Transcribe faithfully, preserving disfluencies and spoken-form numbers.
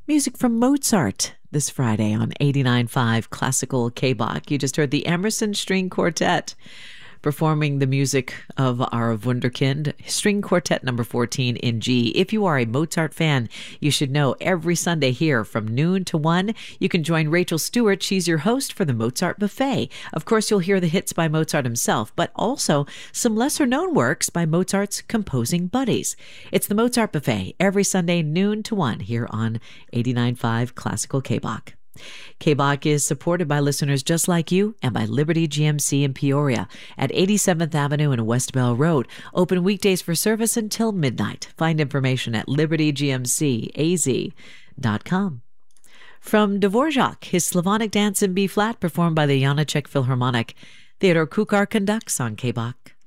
Music from Mozart this Friday on eighty-nine point five Classical K-Bach. You just heard the Emerson String Quartet performing the music of our Wunderkind, String Quartet number fourteen in G. If you are a Mozart fan, you should know every Sunday here from noon to one, you can join Rachel Stewart. She's your host for the Mozart Buffet. Of course, you'll hear the hits by Mozart himself, but also some lesser-known works by Mozart's composing buddies. It's the Mozart Buffet every Sunday, noon to one, here on eighty-nine point five Classical K-Bach. K-Bach is supported by listeners just like you and by Liberty G M C in Peoria at eighty-seventh Avenue and West Bell Road. Open weekdays for service until midnight. Find information at liberty g m c a z dot com. From Dvorak, his Slavonic dance in B-flat performed by the Janáček Philharmonic, Theodore Kukar conducts on K-Bach.